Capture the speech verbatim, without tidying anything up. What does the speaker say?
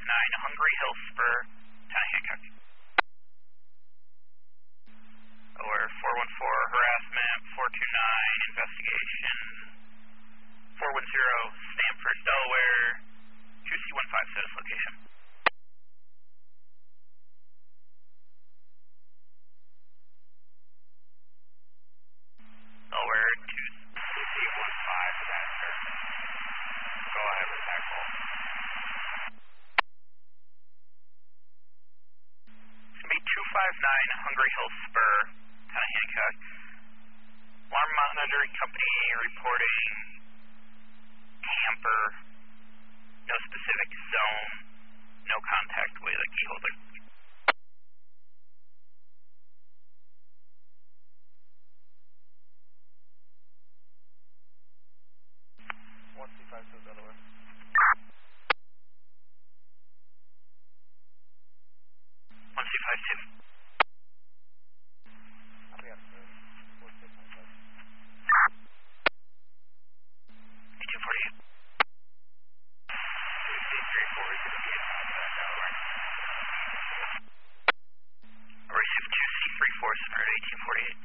nine Hungry Hill Spur, Town of Hancock. Or four one four harassment, four two nine investigation, four one zero Stamford, Delaware, two C one five status location. Delaware, two C one five status, sir. Go ahead with that call. It's going to be two five nine Hungry Hill Spur, Town of Hancock. Alarm monitoring company reporting hamper, no specific zone, no contact with a key holder. one C five two Delaware. one C five two. Copy after. four six nine five. eighteen forty-eight. two C three four is going to be in Delaware. I received two C three four, center at eighteen forty-eight.